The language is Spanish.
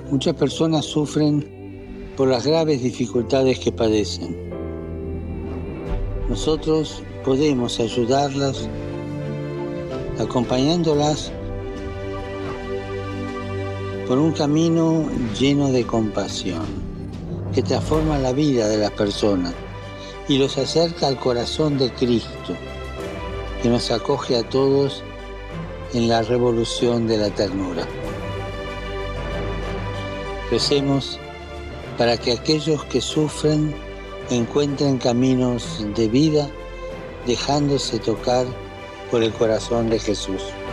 Muchas personas sufren por las graves dificultades que padecen. Nosotros podemos ayudarlas acompañándolas por un camino lleno de compasión que transforma la vida de las personas y los acerca al corazón de Cristo, que nos acoge a todos en la revolución de la ternura. Recemos para que aquellos que sufren encuentren caminos de vida, dejándose tocar por el corazón de Jesús.